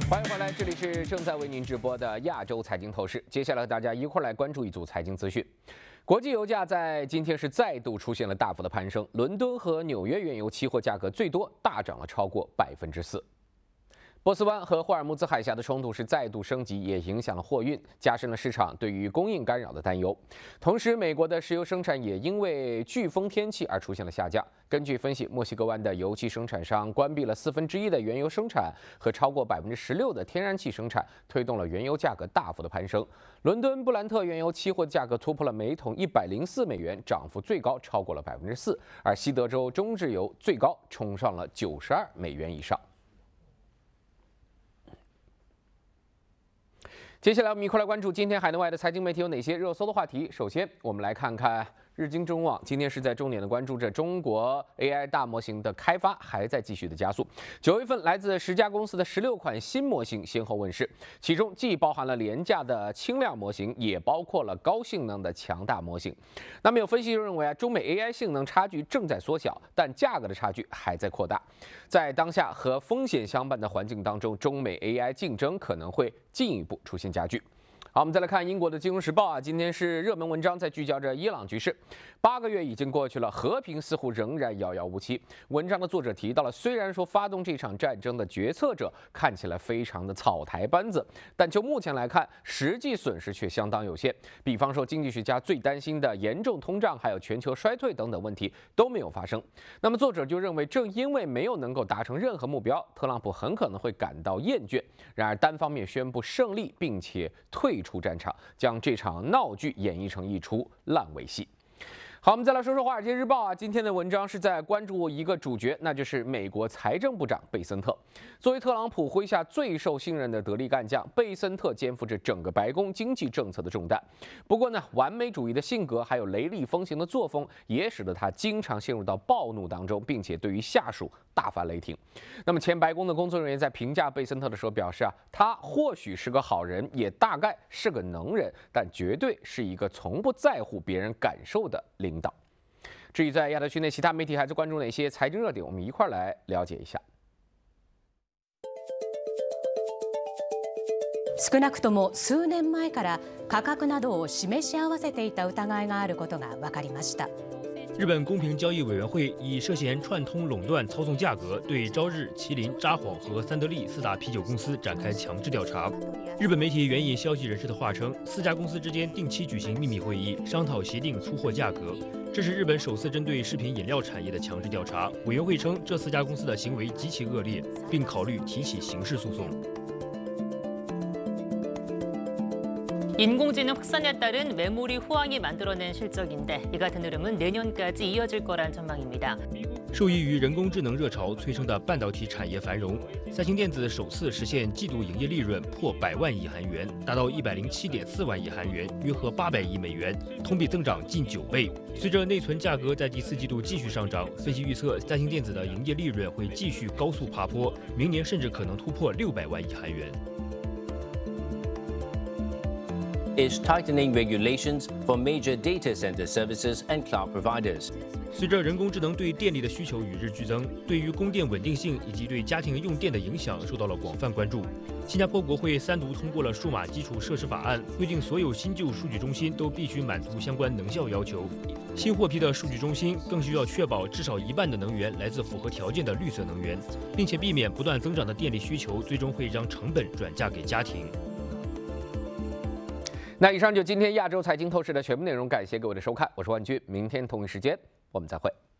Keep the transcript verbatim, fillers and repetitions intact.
欢迎回来，这里是正在为您直播的亚洲财经透视。接下来和大家一块儿来关注一组财经资讯。国际油价在今天是再度出现了大幅的攀升，伦敦和纽约原油期货价格最多大涨了超过百分之四。波斯湾和霍尔木兹海峡的冲突是再度升级，也影响了货运，加深了市场对于供应干扰的担忧。同时，美国的石油生产也因为飓风天气而出现了下降。根据分析，墨西哥湾的油气生产商关闭了四分之一的原油生产和超过百分之十六的天然气生产，推动了原油价格大幅的攀升。伦敦布兰特原油期货价格突破了每桶一百零四美元，涨幅最高超过了百分之四，而西德州中质油最高冲上了九十二美元以上。接下来我们一块来关注今天海内外的财经媒体有哪些热搜的话题。首先，我们来看看日经中网今天是在重点的关注着中国 A I 大模型的开发还在继续的加速。九月份，来自十家公司的十六款新模型先后问世，其中既包含了廉价的轻量模型，也包括了高性能的强大模型。那么有分析认为啊，中美 A I 性能差距正在缩小，但价格的差距还在扩大。在当下和风险相伴的环境当中，中美 A I 竞争可能会进一步出现加剧。好，我们再来看英国的《金融时报》啊，今天是热门文章在聚焦着伊朗局势。八个月已经过去了，和平似乎仍然遥遥无期。文章的作者提到了，虽然说发动这场战争的决策者看起来非常的草台班子，但就目前来看，实际损失却相当有限。比方说，经济学家最担心的严重通胀，还有全球衰退等等问题都没有发生。那么作者就认为，正因为没有能够达成任何目标，特朗普很可能会感到厌倦。然而，单方面宣布胜利，并且退出战场，将这场闹剧演绎成一出烂尾戏。好，我们再来说说《华尔街日报》啊，今天的文章是在关注一个主角，那就是美国财政部长贝森特。作为特朗普麾下最受信任的得力干将，贝森特肩负着整个白宫经济政策的重担。不过呢，完美主义的性格还有雷厉风行的作风，也使得他经常陷入到暴怒当中，并且对于下属大发雷霆。那么前白宫的工作人员在评价贝森特的时候表示啊，他或许是个好人，也大概是个能人，但绝对是一个从不在乎别人感受的领导。至于在亚太区内其他媒体还在关注哪些财经热点，我们一块来了解一下。 少なくとも数年前から価格などを示し合わせていた疑いがあることが分かりました。 日本公平交易委员会以涉嫌串通垄断、操纵价格，对朝日、麒麟、札幌和三得利四大啤酒公司展开强制调查。日本媒体援引消息人士的话称，四家公司之间定期举行秘密会议，商讨协定出货价格。这是日本首次针对食品饮料产业的强制调查。委员会称，这四家公司的行为极其恶劣，并考虑提起刑事诉讼。 인공지능 확산에 따른 메모리 호황이 만들어낸 실적인데 이 같은 흐름은 내년까지 이어질 거란 전망입니다. 受益于人工智能热潮催生的半导体产业繁荣，三星电子首次实现季度营业利润破百万亿韩元，达到一百零七点四万亿韩元，约合八百亿美元，同比增长近九倍。随着内存价格在第四季度继续上涨，分析预测三星电子的营业利润会继续高速爬坡，明年甚至可能突破六百万亿韩元。 is tightening regulations for major data center services and cloud providers. 随着人工智能对电力的需求与日俱增，对于供电稳定性以及对家庭用电的影响受到了广泛关注。新加坡国会三读通过了数码基础设施法案，规定所有新旧数据中心都必须满足相关能效要求。新获批的数据中心更需要确保至少一半的能源来自符合条件的绿色能源，并且避免不断增长的电力需求最终会将成本转嫁给家庭。 那以上就今天亚洲财经透视的全部内容，感谢各位的收看，我是万军，明天同一时间我们再会。